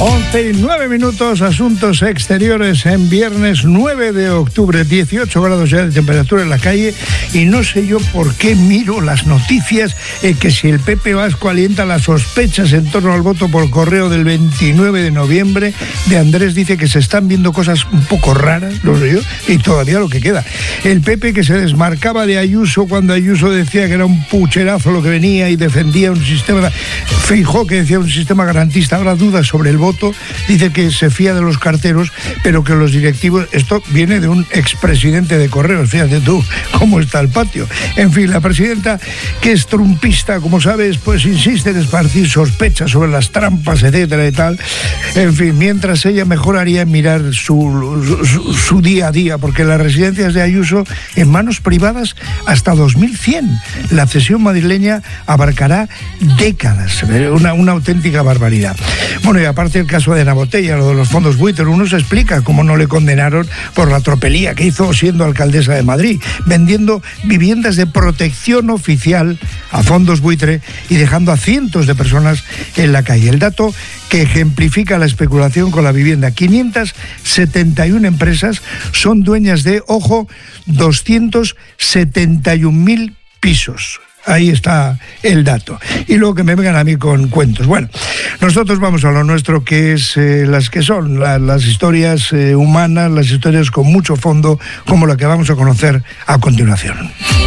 11:09, asuntos exteriores en viernes 9 de octubre, 18 grados ya de temperatura en la calle, y no sé yo por qué miro las noticias que si el PP Vasco alienta las sospechas en torno al voto por correo del 29 de noviembre, de Andrés dice que se están viendo cosas un poco raras, no sé yo, y todavía lo que queda. El PP que se desmarcaba de Ayuso cuando Ayuso decía que era un pucherazo lo que venía y defendía un sistema, Feijóo que decía un sistema garantista, ahora duda sobre el voto, dice que se fía de los carteros, pero que los directivos, esto viene de un expresidente de Correos, fíjate tú cómo está el patio. En fin, la presidenta, que es trumpista, como sabes, pues insiste en esparcir sospechas sobre las trampas, etcétera y tal. En fin, mientras ella mejoraría en mirar su día a día, porque las residencias de Ayuso en manos privadas hasta 2100. La cesión madrileña abarcará décadas, una auténtica barbaridad. Bueno, y aparte el caso de Ana Botella, lo de los fondos buitre, uno se explica cómo no le condenaron por la tropelía que hizo siendo alcaldesa de Madrid, vendiendo viviendas de protección oficial a fondos buitre y dejando a cientos de personas en la calle. El dato que ejemplifica la especulación con la vivienda: 571 empresas son dueñas de, ojo, 271.000 pisos. Ahí está el dato. Y luego que me vengan a mí con cuentos. Bueno, nosotros vamos a lo nuestro, que es las historias humanas, las historias con mucho fondo, como la que vamos a conocer a continuación.